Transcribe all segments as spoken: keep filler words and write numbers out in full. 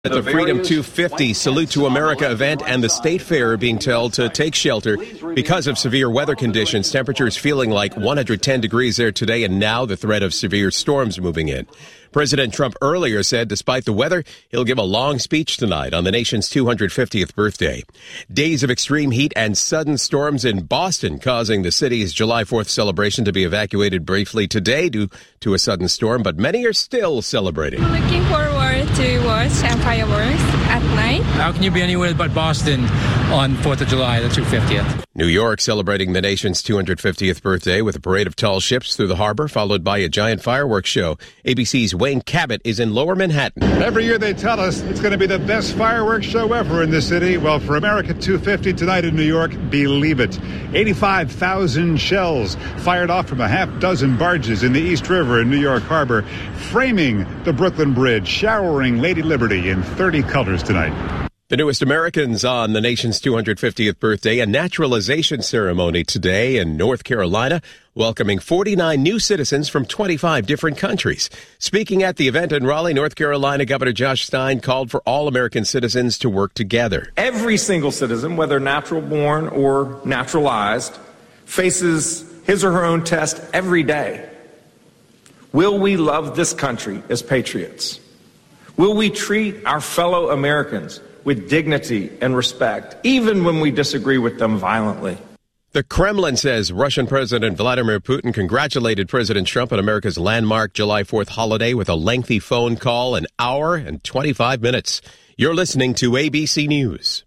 At the Freedom two fifty Salute to America event and the State Fair are being told to take shelter because of severe weather conditions. Temperatures feeling like one hundred ten degrees there today, and now the threat of severe storms moving in. President Trump earlier said despite the weather, he'll give a long speech tonight on the nation's two hundred fiftieth birthday. Days of extreme heat and sudden storms in Boston causing the city's July fourth celebration to be evacuated briefly today due to a sudden storm, but many are still celebrating. Looking forward to watch fireworks at night. How can you be anywhere but Boston on fourth of July, the two hundred fiftieth? New York celebrating the nation's two hundred fiftieth birthday with a parade of tall ships through the harbor, followed by a giant fireworks show. A B C's Wayne Cabot is in Lower Manhattan. Every year they tell us it's going to be the best fireworks show ever in this city. Well, for America two fifty tonight in New York, believe it. eighty-five thousand shells fired off from a half dozen barges in the East River in New York Harbor, framing the Brooklyn Bridge, showering Lady Liberty in thirty colors tonight. The newest Americans on the nation's two hundred fiftieth birthday, a naturalization ceremony today in North Carolina, welcoming forty-nine new citizens from twenty-five different countries. Speaking at the event in Raleigh, North Carolina, Governor Josh Stein called for all American citizens to work together. Every single citizen, whether natural born or naturalized, faces his or her own test every day. Will we love this country as patriots? Will we treat our fellow Americans with dignity and respect, even when we disagree with them violently? The Kremlin says Russian President Vladimir Putin congratulated President Trump on America's landmark July fourth holiday with a lengthy phone call, an hour and twenty-five minutes. You're listening to A B C News.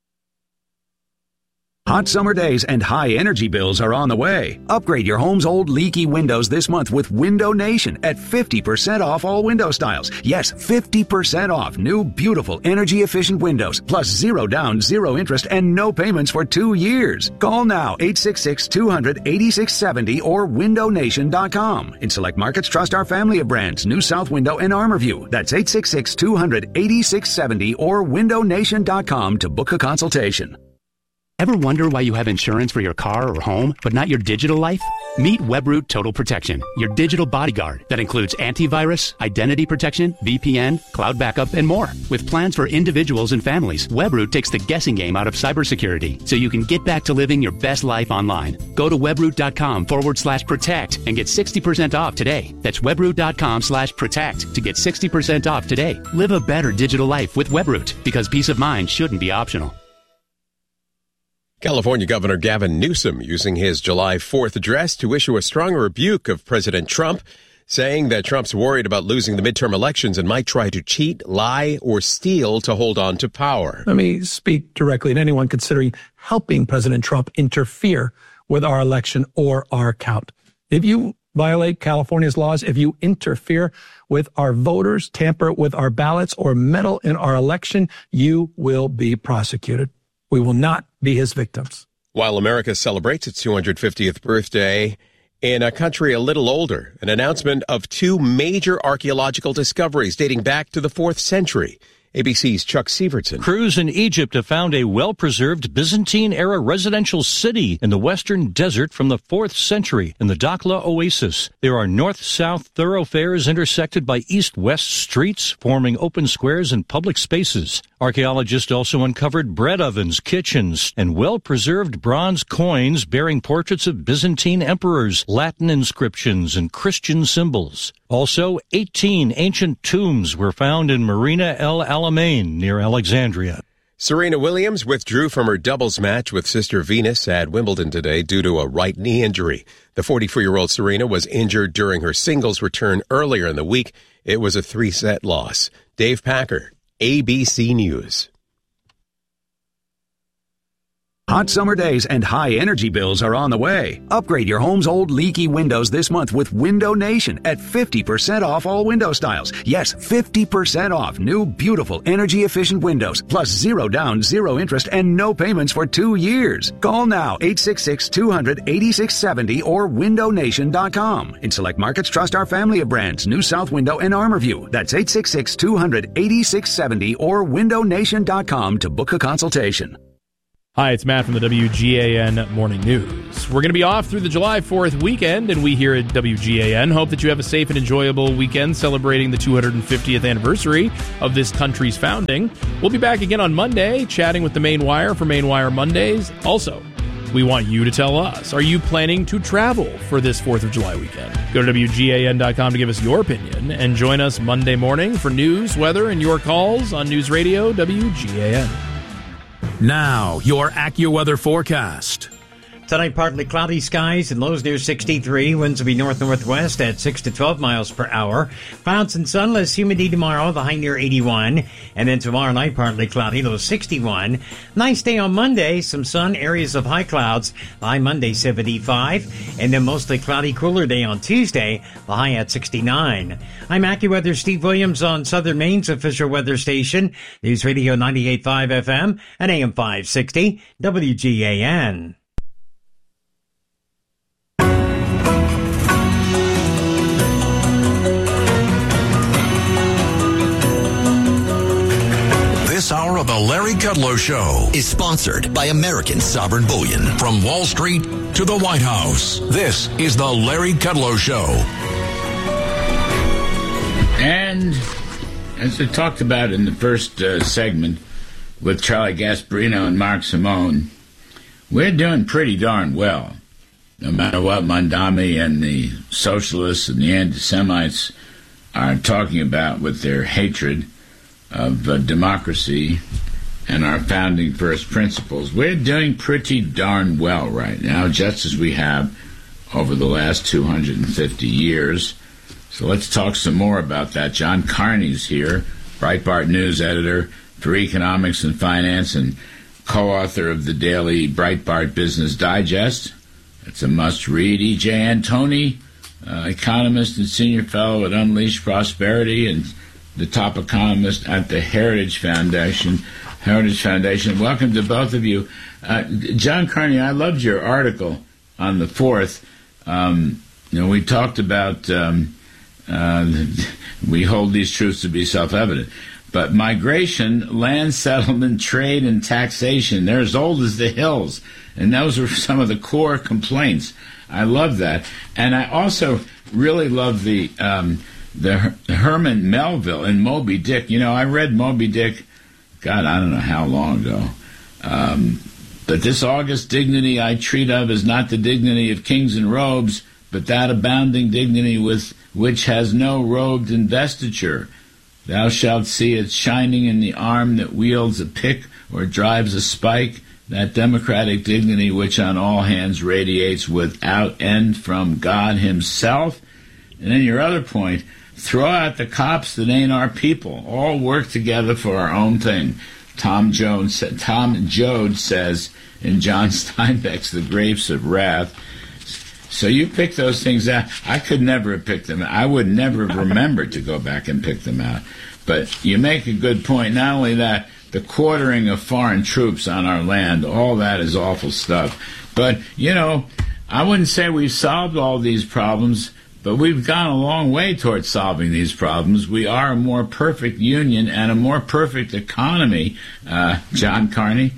Hot summer days and high energy bills are on the way. Upgrade your home's old leaky windows this month with Window Nation at fifty percent off all window styles. Yes, fifty percent off new, beautiful, energy-efficient windows, plus zero down, zero interest, and no payments for two years. Call now, eight six six, two hundred, eighty-six seventy or window nation dot com. In select markets, trust our family of brands, New South Window and ArmorView. That's eight six six, two hundred, eighty-six seventy or window nation dot com to book a consultation. Ever wonder why you have insurance for your car or home, but not your digital life? Meet Webroot Total Protection, your digital bodyguard that includes antivirus, identity protection, V P N, cloud backup, and more. With plans for individuals and families, Webroot takes the guessing game out of cybersecurity so you can get back to living your best life online. Go to webroot.com forward slash protect and get sixty percent off today. That's webroot.com slash protect to get sixty percent off today. Live a better digital life with Webroot, because peace of mind shouldn't be optional. California Governor Gavin Newsom using his July fourth address to issue a strong rebuke of President Trump, saying that Trump's worried about losing the midterm elections and might try to cheat, lie, or steal to hold on to power. Let me speak directly to anyone considering helping President Trump interfere with our election or our count. If you violate California's laws, if you interfere with our voters, tamper with our ballots, or meddle in our election, you will be prosecuted. We will not be his victims. While America celebrates its two hundred fiftieth birthday in a country a little older, an announcement of two major archaeological discoveries dating back to the fourth century. A B C's Chuck Sievertson. Crews in Egypt have found a well-preserved Byzantine-era residential city in the western desert from the fourth century in the Dakhla Oasis. There are north-south thoroughfares intersected by east-west streets, forming open squares and public spaces. Archaeologists also uncovered bread ovens, kitchens, and well-preserved bronze coins bearing portraits of Byzantine emperors, Latin inscriptions, and Christian symbols. Also, eighteen ancient tombs were found in Marina El Alamein near Alexandria. Serena Williams withdrew from her doubles match with sister Venus at Wimbledon today due to a right knee injury. The forty-four-year-old Serena was injured during her singles return earlier in the week. It was a three-set loss. Dave Packer, A B C News. Hot summer days and high energy bills are on the way. Upgrade your home's old leaky windows this month with Window Nation at fifty percent off all window styles. Yes, fifty percent off new, beautiful, energy-efficient windows, plus zero down, zero interest, and no payments for two years. Call now, eight six six, two hundred, eighty-six seventy or window nation dot com. In select markets, trust our family of brands, New South Window and ArmorView. That's eight six six, two hundred, eighty-six seventy or window nation dot com to book a consultation. Hi, it's Matt from the W G A N Morning News. We're going to be off through the July fourth weekend, and we here at W G A N hope that you have a safe and enjoyable weekend celebrating the two hundred fiftieth anniversary of this country's founding. We'll be back again on Monday, chatting with the Main Wire for Main Wire Mondays. Also, we want you to tell us, are you planning to travel for this fourth of July weekend? Go to W G A N dot com to give us your opinion, and join us Monday morning for news, weather, and your calls on News Radio W G A N. Now, your AccuWeather forecast. Tonight, partly cloudy skies and lows near sixty-three. Winds will be north-northwest at six to twelve miles per hour. Clouds and sunless, humidity tomorrow, the high near eighty-one. And then tomorrow night, partly cloudy, low sixty-one. Nice day on Monday, some sun, areas of high clouds, the high Monday seventy-five. And then mostly cloudy, cooler day on Tuesday, the high at sixty-nine. I'm AccuWeather Steve Williams on Southern Maine's official weather station, News Radio ninety-eight point five F M and A M five sixty, W G A N. This hour of the Larry Kudlow Show is sponsored by American Sovereign Bullion. From Wall Street to the White House, this is the Larry Kudlow Show. And as I talked about in the first uh, segment with Charlie Gasparino and Mark Simone, we're doing pretty darn well. No matter what Mondami and the socialists and the anti-Semites are talking about with their hatred of uh, democracy and our founding first principles, we're doing pretty darn well right now, just as we have over the last two hundred fifty years. So let's talk some more about that. John Carney's here, Breitbart News editor for economics and finance and co-author of the daily Breitbart Business Digest. It's a must-read. E J. Antoni, uh, economist and senior fellow at Unleash Prosperity and the top economist at the Heritage Foundation. Heritage Foundation. Welcome to both of you. Uh, John Carney, I loved your article on the fourth. Um, you know, we talked about, um, uh, we hold these truths to be self-evident, but migration, land settlement, trade, and taxation, they're as old as the hills. And those are some of the core complaints. I love that. And I also really love the... Um, The Herman Melville in Moby Dick. You know, I read Moby Dick, God, I don't know how long ago. Um, but this august dignity I treat of is not the dignity of kings and robes, but that abounding dignity with which has no robed investiture. Thou shalt see it shining in the arm that wields a pick or drives a spike, that democratic dignity which on all hands radiates without end from God himself. And then your other point, throw out the cops that ain't our people. All work together for our own thing. Tom Jones, Tom Joad says in John Steinbeck's The Grapes of Wrath. So you pick those things out. I could never have picked them out. I would never have remembered to go back and pick them out. But you make a good point. Not only that, the quartering of foreign troops on our land, all that is awful stuff. But, you know, I wouldn't say we've solved all these problems, but we've gone a long way towards solving these problems. We are a more perfect union and a more perfect economy, uh, John Carney.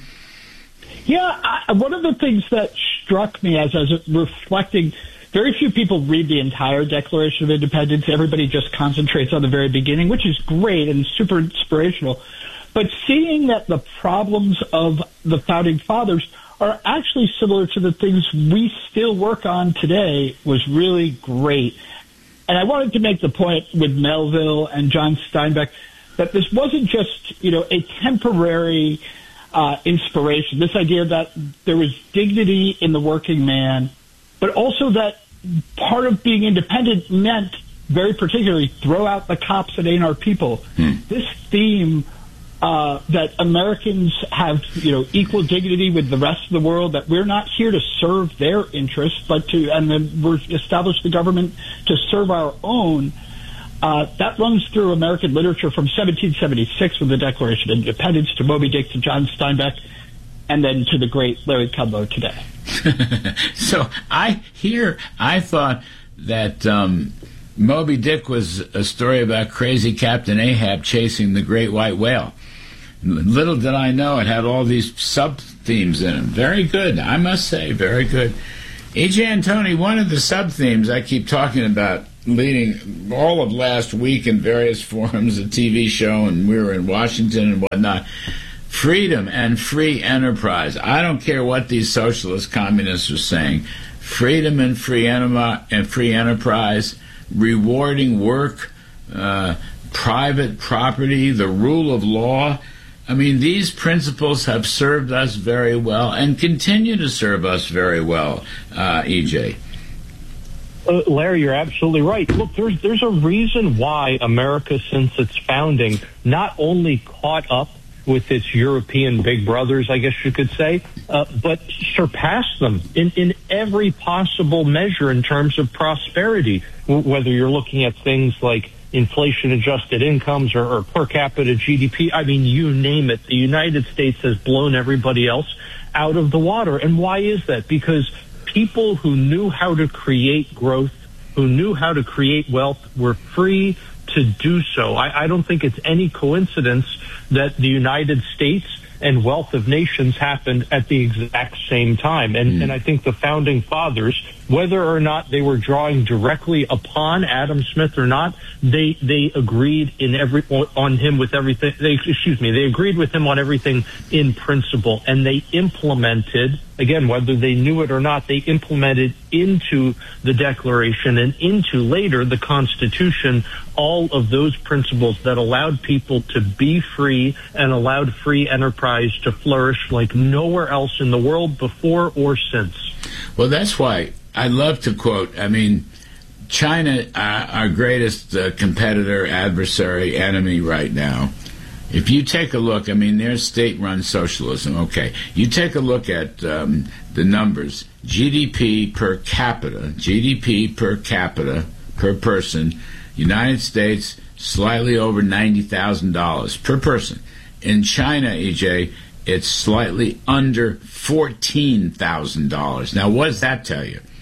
Yeah, I, one of the things that struck me as I was reflecting, very few people read the entire Declaration of Independence. Everybody just concentrates on the very beginning, which is great and super inspirational. But seeing that the problems of the Founding Fathers are actually similar to the things we still work on today was really great. And I wanted to make the point with Melville and John Steinbeck that this wasn't just, you know, a temporary uh, inspiration, this idea that there was dignity in the working man, but also that part of being independent meant, very particularly, throw out the cops that ain't our people. Hmm. This theme Uh, that Americans have, you know, equal dignity with the rest of the world, that we're not here to serve their interests, but to, and then we're established the government to serve our own. Uh, that runs through American literature from seventeen seventy-six with the Declaration of Independence to Moby Dick to John Steinbeck, and then to the great Larry Kudlow today. So I here I thought that um, Moby Dick was a story about crazy Captain Ahab chasing the great white whale. Little did I know it had all these sub themes in them. Very good, I must say, very good. E J and Tony, one of the sub-themes I keep talking about leading all of last week in various forums, a T V show, and we were in Washington and whatnot, freedom and free enterprise. I don't care what these socialist communists are saying. Freedom and free, enema, and free enterprise, rewarding work, uh, private property, the rule of law. I mean, these principles have served us very well and continue to serve us very well, uh, E J. Uh, Larry, you're absolutely right. Look, there's there's a reason why America, since its founding, not only caught up with its European big brothers, I guess you could say, uh, but surpassed them in, in every possible measure in terms of prosperity, w- whether you're looking at things like inflation-adjusted incomes or, or per capita G D P. I mean, you name it. The United States has blown everybody else out of the water. And why is that? Because people who knew how to create growth, who knew how to create wealth, were free to do so. I, I don't think it's any coincidence that the United States and wealth of nations happened at the exact same time. And, mm. and I think the founding fathers, whether or not they were drawing directly upon Adam Smith or not, they they agreed in every on him with everything. They, excuse me, they agreed with him on everything in principle, and they implemented. Again, whether they knew it or not, they implemented into the Declaration and into later the Constitution all of those principles that allowed people to be free and allowed free enterprise to flourish like nowhere else in the world before or since. Well, that's why I love to quote, I mean, China, uh, our greatest uh, competitor, adversary, enemy right now. If you take a look, I mean, there's state-run socialism. Okay, you take a look at um, the numbers. G D P per capita, G D P per capita, per person, United States, slightly over ninety thousand dollars per person. In China, E J, it's slightly under fourteen thousand dollars. Now, what does that tell you?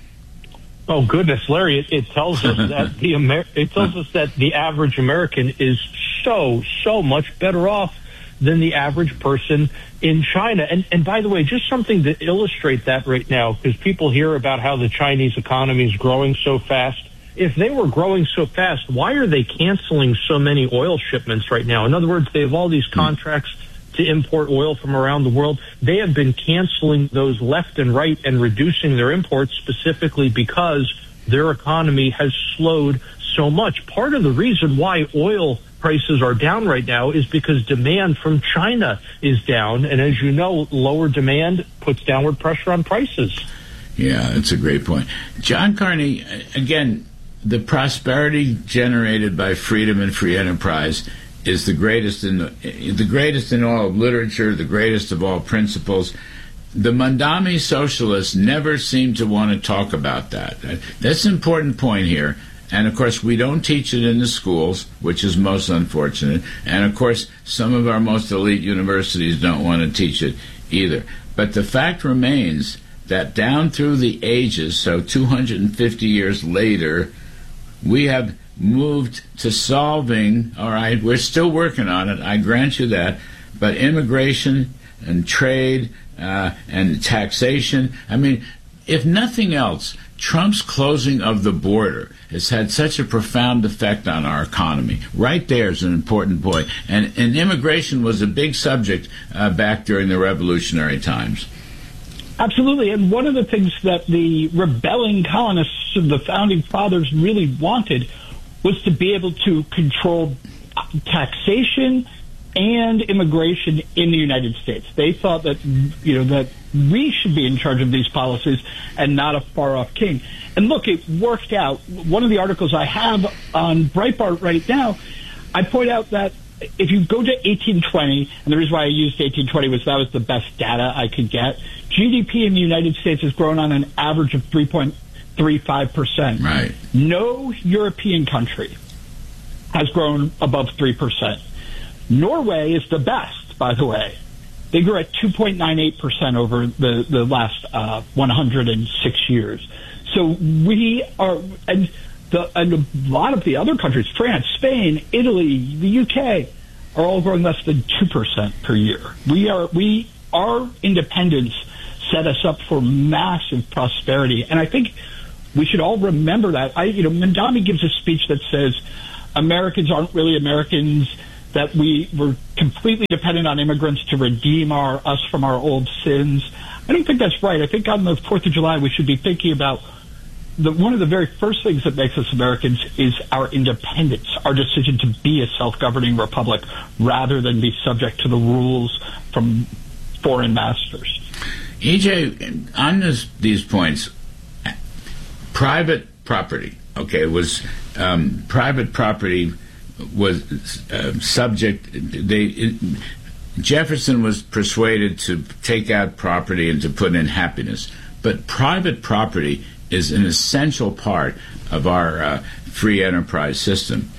Oh goodness, Larry! It, it tells us that the Amer- it tells us that the average American is so so much better off than the average person in China. And and by the way, just something to illustrate that right now, because people hear about how the Chinese economy is growing so fast. If they were growing so fast, why are they canceling so many oil shipments right now? In other words, they have all these contracts to import oil from around the world. They have been canceling those left and right and reducing their imports specifically because their economy has slowed so much. Part of the reason why oil prices are down right now is because demand from China is down. And as you know, lower demand puts downward pressure on prices. Yeah, that's a great point. John Carney, again, the prosperity generated by freedom and free enterprise is the greatest in the, the greatest in all of literature, the greatest of all principles. The Mandami socialists never seem to want to talk about that. That's an important point here. And, of course, we don't teach it in the schools, which is most unfortunate. And, of course, some of our most elite universities don't want to teach it either. But the fact remains that down through the ages, so two hundred fifty years later, we have moved to solving, all right, we're still working on it, I grant you that, but immigration and trade uh, and taxation, I mean, if nothing else, Trump's closing of the border has had such a profound effect on our economy. Right there is an important point. And, and immigration was a big subject uh, back during the revolutionary times. Absolutely. And one of the things that the rebelling colonists of the founding fathers really wanted was to be able to control taxation and immigration in the United States. They thought that, you know, that we should be in charge of these policies and not a far-off king. And look, it worked out. One of the articles I have on Breitbart right now, I point out that if you go to eighteen twenty, and the reason why I used eighteen twenty was that was the best data I could get, G D P in the United States has grown on an average of three point three five percent. Right. No European country has grown above three percent. Norway is the best, by the way. They grew at two point nine eight percent over the, the last uh, one hundred six years. So we are, and, the, and a lot of the other countries, France, Spain, Italy, the U K, are all growing less than two percent per year. We are, we our independence set us up for massive prosperity. And I think we should all remember that. I, you know, Mamdani gives a speech that says Americans aren't really Americans, that we were completely dependent on immigrants to redeem our us from our old sins. I don't think that's right. I think on the fourth of July, we should be thinking about the, one of the very first things that makes us Americans is our independence, our decision to be a self-governing republic rather than be subject to the rules from foreign masters. E J, on this, these points, private property, okay, was um, private property was uh, subject. They it, Jefferson was persuaded to take out property and to put in happiness, but private property is an essential part of our uh, free enterprise system.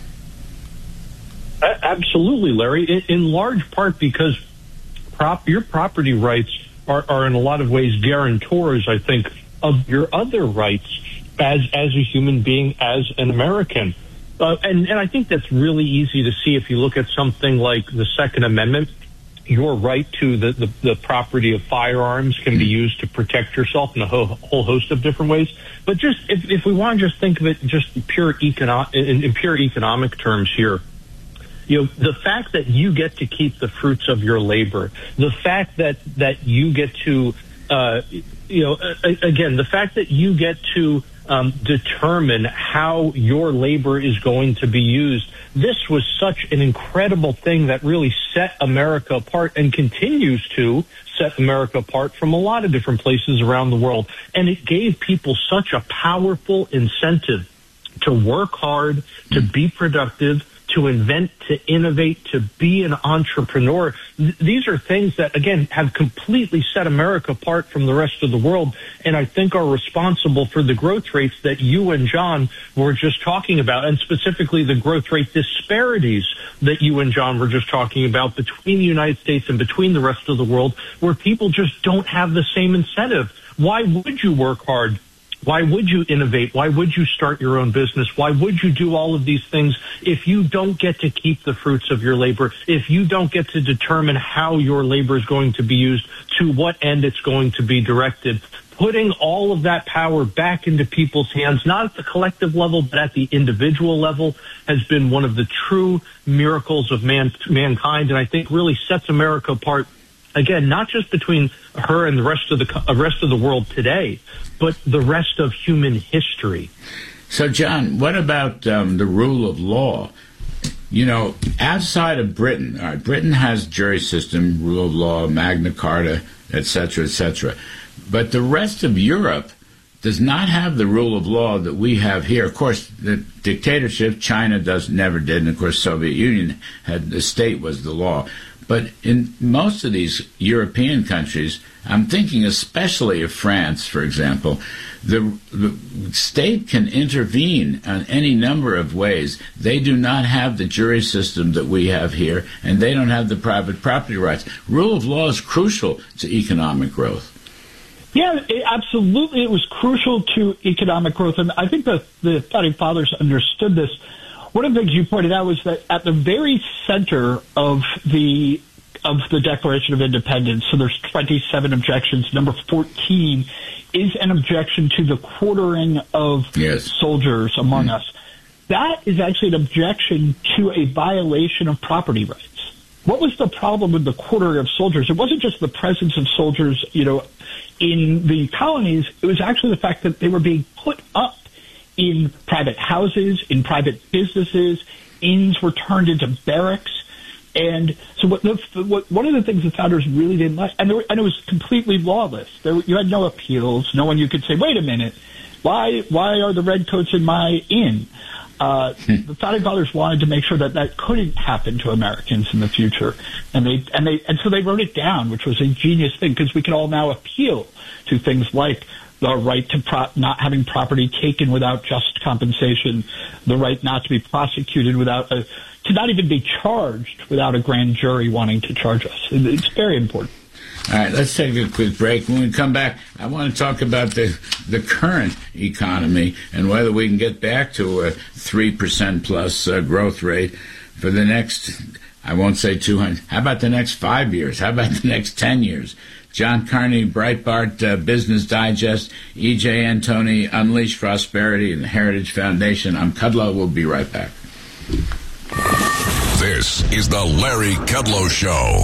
Absolutely, Larry. In, in large part because prop, your property rights are, are in a lot of ways guarantors, I think, of your other rights as as a human being, as an American. Uh, and, and I think that's really easy to see if you look at something like the Second Amendment. Your right to the, the, the property of firearms can be used to protect yourself in a whole, whole host of different ways. But just if, if we want to just think of it just pure econo- in, in pure economic terms here, you know, the fact that you get to keep the fruits of your labor, the fact that, that you get to, uh, you know, again, the fact that you get to Um, determine how your labor is going to be used. This was such an incredible thing that really set America apart and continues to set America apart from a lot of different places around the world. And it gave people such a powerful incentive to work hard, to be productive, to invent, to innovate, to be an entrepreneur. Th- these are things that, again, have completely set America apart from the rest of the world, and I think are responsible for the growth rates that you and John were just talking about, and specifically the growth rate disparities that you and John were just talking about between the United States and between the rest of the world, where people just don't have the same incentive. Why would you work hard? Why would you innovate? Why would you start your own business? Why would you do all of these things if you don't get to keep the fruits of your labor, if you don't get to determine how your labor is going to be used, to what end it's going to be directed? Putting all of that power back into people's hands, not at the collective level, but at the individual level, has been one of the true miracles of man, mankind, and I think really sets America apart. Again, not just between her and the rest of the uh, rest of the world today, but the rest of human history. So, John, what about um, the rule of law? You know, outside of Britain, all right, Britain has jury system, rule of law, Magna Carta, et cetera, et cetera. But the rest of Europe does not have the rule of law that we have here. Of course, the dictatorship, China does never did, and of course, Soviet Union had the state was the law. But in most of these European countries, I'm thinking especially of France, for example, the, the state can intervene on any number of ways. They do not have the jury system that we have here, and they don't have the private property rights. Rule of law is crucial to economic growth. Yeah, it, absolutely. It was crucial to economic growth, and I think the, the Founding Fathers understood this. One of the things you pointed out was that at the very center of the of the Declaration of Independence, so there's twenty-seven objections. Number fourteen is an objection to the quartering of yes. soldiers among mm. us. That is actually an objection to a violation of property rights. What was the problem with the quartering of soldiers? It wasn't just the presence of soldiers, you know, in the colonies. It was actually the fact that they were being put up in private houses, in private businesses. Inns were turned into barracks. And so what, the, what, one of the things the founders really didn't like, and, there, and it was completely lawless. There, you had no appeals. No one you could say, wait a minute, why why are the redcoats in my inn? Uh, the Founding Fathers wanted to make sure that that couldn't happen to Americans in the future. And they and they and so they wrote it down, which was a genius thing, because we can all now appeal to things like the right to pro- not having property taken without just compensation, the right not to be prosecuted without a, to not even be charged without a grand jury wanting to charge us. It's very important. All right, let's take a quick break. When we come back, I want to talk about the the current economy and whether we can get back to a three percent plus uh, growth rate for the next, I won't say two hundred. How about the next five years? How about the next ten years? John Carney, Breitbart, uh, Business Digest, E J Antoni, Unleash Prosperity, and the Heritage Foundation. I'm Kudlow. We'll be right back. This is the Larry Kudlow Show.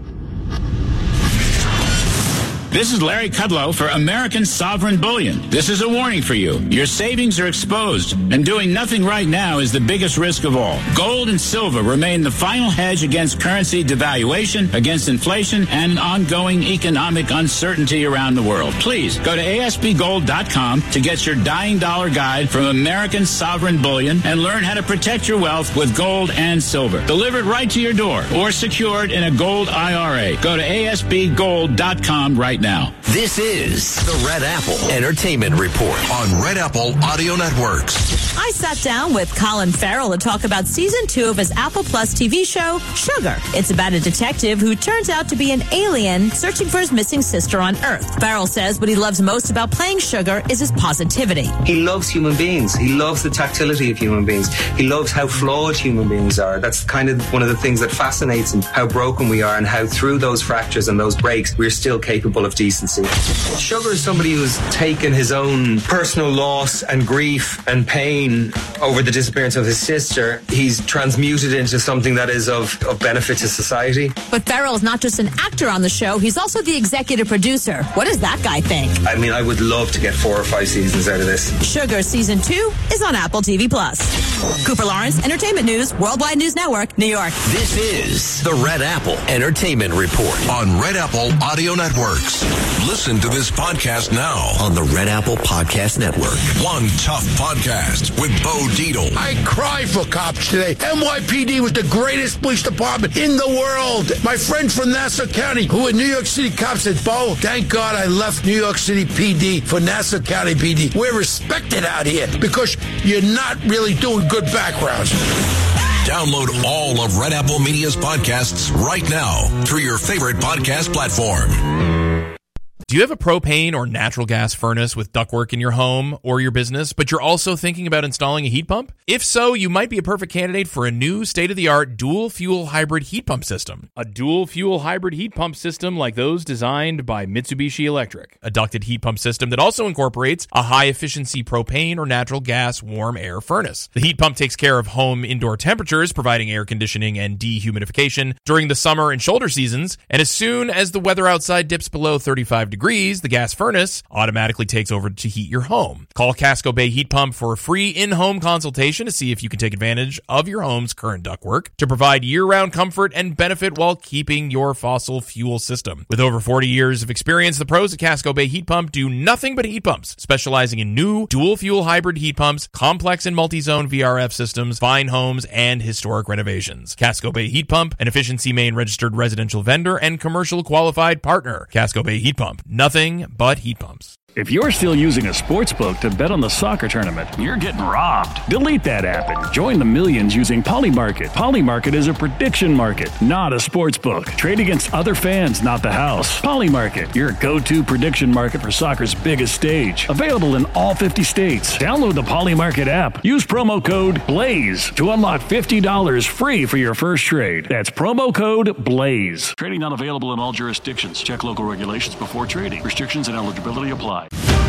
This is Larry Kudlow for American Sovereign Bullion. This is a warning for you. Your savings are exposed, and doing nothing right now is the biggest risk of all. Gold and silver remain the final hedge against currency devaluation, against inflation, and ongoing economic uncertainty around the world. Please go to A S B gold dot com to get your dying dollar guide from American Sovereign Bullion and learn how to protect your wealth with gold and silver. Delivered right to your door or secured in a gold I R A. Go to A S B gold dot com right now. Now. This is the Red Apple Entertainment Report on Red Apple Audio Networks. I sat down with Colin Farrell to talk about season two of his Apple Plus T V show, Sugar. It's about a detective who turns out to be an alien searching for his missing sister on Earth. Farrell says what he loves most about playing Sugar is his positivity. He loves human beings. He loves the tactility of human beings. He loves how flawed human beings are. That's kind of one of the things that fascinates him, how broken we are and how through those fractures and those breaks, we're still capable of decency. Sugar is somebody who's taken his own personal loss and grief and pain over the disappearance of his sister. He's transmuted into something that is of, of benefit to society. But Farrell is not just an actor on the show, he's also the executive producer. What does that guy think? I mean, I would love to get four or five seasons out of this. Sugar Season two is on Apple T V Plus. Cooper Lawrence, Entertainment News, Worldwide News Network, New York. This is the Red Apple Entertainment Report on Red Apple Audio Networks. Listen to this podcast now on the Red Apple Podcast Network. One Tough Podcast with Bo Dietl. I cry for cops today. N Y P D was the greatest police department in the world. My friend from Nassau County, who were New York City cops, said, Bo, thank God I left New York City P D for Nassau County P D. We're respected out here because you're not really doing good backgrounds. Download all of Red Apple Media's podcasts right now through your favorite podcast platform. Do you have a propane or natural gas furnace with ductwork in your home or your business, but you're also thinking about installing a heat pump? If so, you might be a perfect candidate for a new state-of-the-art dual-fuel hybrid heat pump system. A dual-fuel hybrid heat pump system like those designed by Mitsubishi Electric. A ducted heat pump system that also incorporates a high-efficiency propane or natural gas warm air furnace. The heat pump takes care of home indoor temperatures, providing air conditioning and dehumidification during the summer and shoulder seasons, and as soon as the weather outside dips below thirty-five degrees, the gas furnace automatically takes over to heat your home. Call Casco Bay Heat Pump for a free in-home consultation to see if you can take advantage of your home's current ductwork to provide year-round comfort and benefit while keeping your fossil fuel system. With over forty years of experience, the pros at Casco Bay Heat Pump do nothing but heat pumps, specializing in new dual-fuel hybrid heat pumps, complex and multi-zone V R F systems, fine homes, and historic renovations. Casco Bay Heat Pump, an Efficiency Maine registered residential vendor and commercial qualified partner. Casco Bay Heat Pump. Nothing but heat pumps. If you're still using a sports book to bet on the soccer tournament, you're getting robbed. Delete that app and join the millions using Polymarket. Polymarket is a prediction market, not a sports book. Trade against other fans, not the house. Polymarket, your go-to prediction market for soccer's biggest stage. Available in all fifty states. Download the Polymarket app. Use promo code BLAZE to unlock fifty dollars free for your first trade. That's promo code BLAZE. Trading not available in all jurisdictions. Check local regulations before trading. Restrictions and eligibility apply.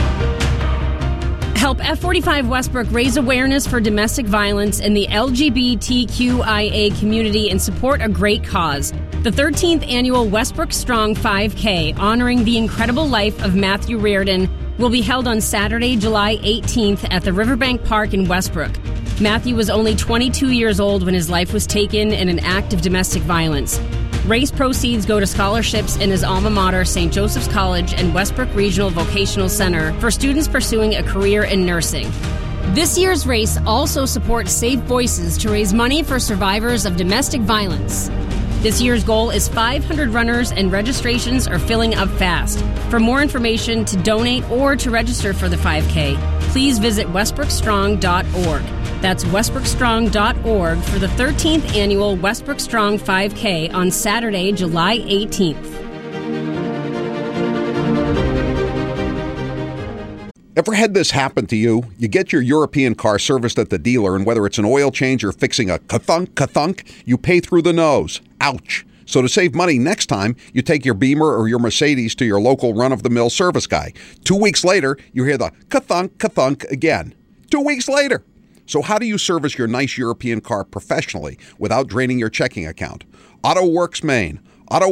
Help F forty-five Westbrook raise awareness for domestic violence in the L G B T Q I A community and support a great cause. The thirteenth annual Westbrook Strong five K, honoring the incredible life of Matthew Reardon, will be held on Saturday, July eighteenth at the Riverbank Park in Westbrook. Matthew was only twenty-two years old when his life was taken in an act of domestic violence. Race proceeds go to scholarships in his alma mater, Saint Joseph's College and Westbrook Regional Vocational Center for students pursuing a career in nursing. This year's race also supports Safe Voices to raise money for survivors of domestic violence. This year's goal is five hundred runners and registrations are filling up fast. For more information, to donate or to register for the five K, please visit westbrook strong dot org. That's westbrook strong dot org for the thirteenth annual Westbrook Strong five K on Saturday, July eighteenth. Ever had this happen to you? You get your European car serviced at the dealer, and whether it's an oil change or fixing a ka-thunk, ka-thunk, you pay through the nose. Ouch. So to save money next time, you take your Beamer or your Mercedes to your local run-of-the-mill service guy. Two weeks later, you hear the ka-thunk, ka-thunk again. Two weeks later. So how do you service your nice European car professionally without draining your checking account? AutoWorks Maine.